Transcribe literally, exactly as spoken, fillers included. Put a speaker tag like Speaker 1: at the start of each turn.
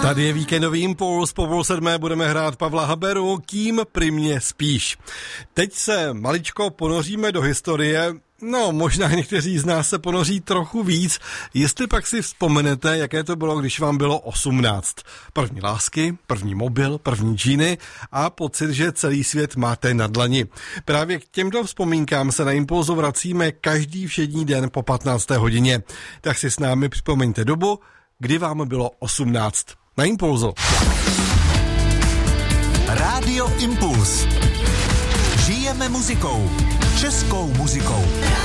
Speaker 1: Tady je víkendový impuls, po půl sedmé budeme hrát Pavla Haberu, Kým pri mně spíš. Teď se maličko ponoříme do historie, no možná někteří z nás se ponoří trochu víc, jestli pak si vzpomenete, jaké to bylo, když vám bylo osmnáct. První lásky, první mobil, první džíny a pocit, že celý svět máte na dlani. Právě k těmto vzpomínkám se na Impulzu vracíme každý všední den po patnácté hodině. Tak si s námi připomeňte dobu, kdy vám bylo osmnáct. Na Impulzu.
Speaker 2: Rádio Impuls. Žijeme muzikou. Českou muzikou.